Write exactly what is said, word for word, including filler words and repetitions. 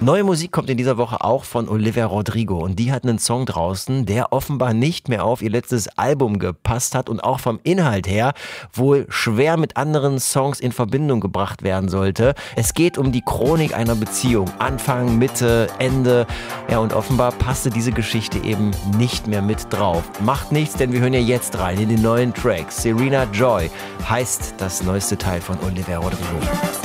Neue Musik kommt in dieser Woche auch von Olivia Rodrigo und die hat einen Song draußen, der offenbar nicht mehr auf ihr letztes Album gepasst hat und auch vom Inhalt her wohl schwer mit anderen Songs in Verbindung gebracht werden sollte. Es geht um die Chronik einer Beziehung, Anfang, Mitte, Ende. Ja, und offenbar passte diese Geschichte eben nicht mehr mit drauf. Macht nichts, denn wir hören ja jetzt rein in den neuen Track. Serena Joy heißt das neueste Teil von Olivia Rodrigo.